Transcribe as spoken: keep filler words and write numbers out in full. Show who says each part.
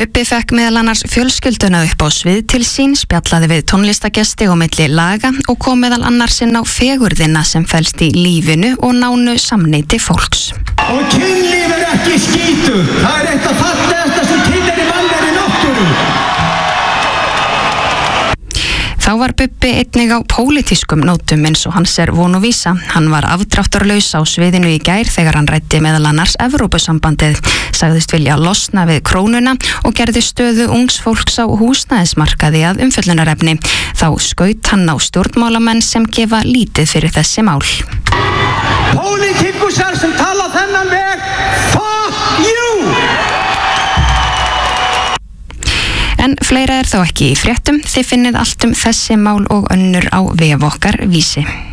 Speaker 1: Bubbi fekk meðal annars fjölskylduna upp á svið til sín, spjallaði við tónlistagesti og milli laga og kom meðal annars inn á fegurðina sem felst í lífinu og nánu samneyti fólks.
Speaker 2: Og kynlíf er ekki skítur, það er eitt af fallegasta sem til er í mannlegri náttúru.
Speaker 1: Þá var Bubbi einnig á pólitískum nótum eins og hans er von og vísa. Hann var afdráttarlaus á sviðinu í gær þegar hann ræddi meðal annars Evrópusambandið, sagðist vilja losna við krónuna og gerði stöðu ungs fólks á húsnæðismarkaði að umfjöllunarefni. Þá skaut hann á stjórnmálamenn sem gefa lítið fyrir þessi mál.
Speaker 2: Pólitíkusar sem tala þennan veg, fuck you!
Speaker 1: En fleira er þó ekki í fréttum. Þið finnið allt um þessi mál og önnur á vef okkar Vísi.